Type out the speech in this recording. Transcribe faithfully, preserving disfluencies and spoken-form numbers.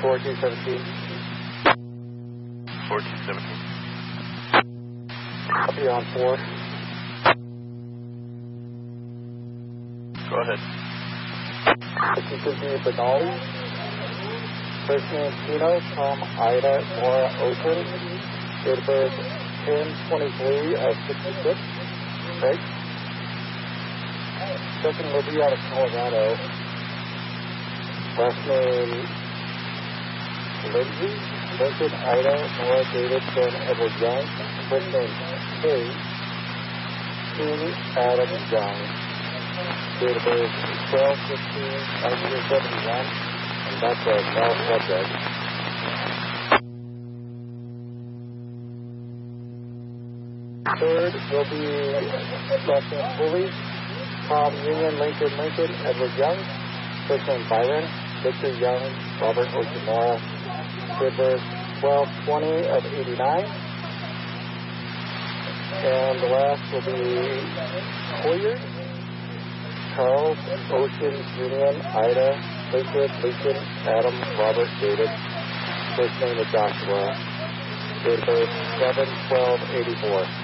fourteen seventeen. fourteen seventeen. Copy on four. Go ahead. fifty-two Benali. First name Pino, Tom, Ida, Nora, Ocean. Date of birth ten twenty-three of sixty-six. Right? Second will be out of Colorado. Last name Lindsay. Lincoln, Ida, Nora, David, Ben, Edward Young. First name Kay. King, Adam, Young. Date of birth twelve fifteen nineteen seventy-one. And that's a male subject. Third will be last name Fully. Tom, Union, Lincoln, Lincoln, Edward Young. First name Byron, Victor Young, Robert Okamura. Date of birth twelve twenty of eighty-nine. And the last will be Hoyer, Charles, Ocean, Union, Ida, Lincoln, Lincoln, Adam, Robert, David. First name is Joshua. Date of birth seven twelve eighty-four.